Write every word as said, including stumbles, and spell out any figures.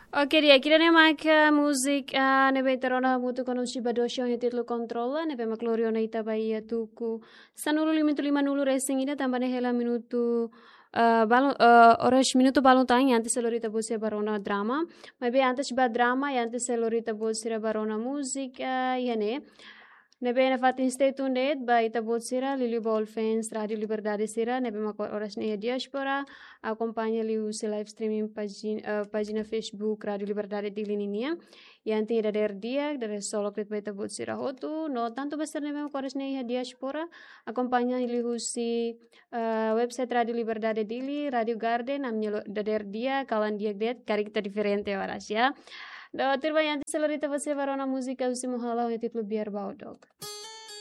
Oke dia, kiranya maka musik uh, nebe terona mutu conosci badosho ne titolo controlla nebe macloriona ita baia tuku sanulu limitu lima nulu racing ida tambane hela minutu uh, balon uh, oras minuto balon tang antes selorita bosia barona drama mabe antes ba drama e antes selorita bosia barona musika yane nebe na fatin stay tuned ba ita bosia Lili Bolfens Radio Liberdade Sira nebe mak oras ne diaspora acompanha-lhe o seu live streaming página, uh, página Facebook Rádio Liberdade de Lininia yang tidak ada dia dari solo klit baita buat sirahotu no tanto besar ne memang koris ne diaspora acompanha-lhe o si uh, website Rádio Liberdade Dili Radio Garden namanya dader dia kawan dia det karikta diferente horas ya. Do terbayang seluruh itu você varona música o si muhala o título biar baudog.